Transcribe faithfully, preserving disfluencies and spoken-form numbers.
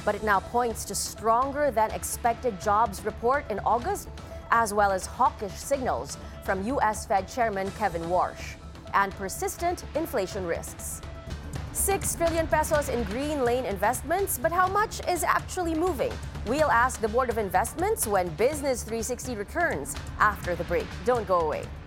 but it now points to stronger than expected jobs report in August, as well as hawkish signals from U S Fed Chairman Kevin Warsh and persistent inflation risks. Six trillion pesos in green lane investments, but how much is actually moving? We'll ask the Board of Investments when Business three sixty returns after the break. Don't go away.